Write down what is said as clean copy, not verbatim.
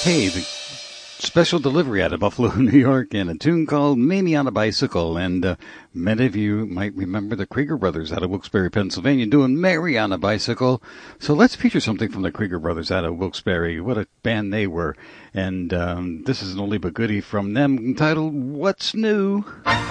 Hey, the special delivery out of Buffalo, New York, and a tune called Mamie on a Bicycle. And many of you might remember the Krieger Brothers out of Wilkes-Barre, Pennsylvania, doing Mary on a Bicycle. So let's feature something from the Krieger Brothers out of Wilkes-Barre. What a band they were. And this is an oldie but goodie from them entitled What's New?